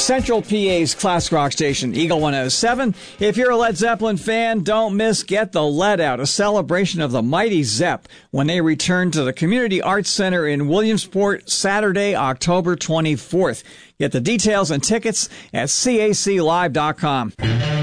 Central PA's classic rock station, Eagle 107. If you're a Led Zeppelin fan, don't miss Get the Lead Out, a celebration of the mighty Zepp when they return to the Community Arts Center in Williamsport Saturday, October 24th. Get the details and tickets at caclive.com.